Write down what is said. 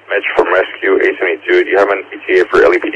Mitch from Rescue 872. Do you have an ETA for LEP